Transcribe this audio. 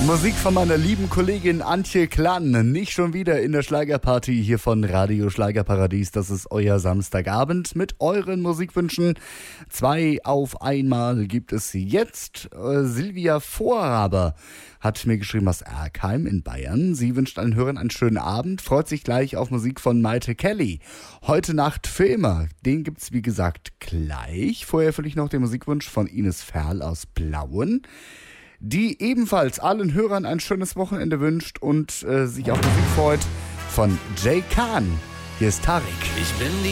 Musik von meiner lieben Kollegin Antje Klann. Nicht schon wieder in der Schlagerparty hier von Radio Schlagerparadies. Das ist euer Samstagabend mit euren Musikwünschen. 2 auf einmal gibt es jetzt. Silvia Vorhaber hat mir geschrieben aus Erkheim in Bayern. Sie wünscht allen Hörern einen schönen Abend, freut sich gleich auf Musik von Maite Kelly. Heute Nacht für immer. Den gibt's wie gesagt gleich. Vorher vielleicht noch den Musikwunsch von Ines Ferl aus Plauen, die ebenfalls allen Hörern ein schönes Wochenende wünscht und sich auf Musik freut von Jay Khan. Hier ist Tarek. Ich bin die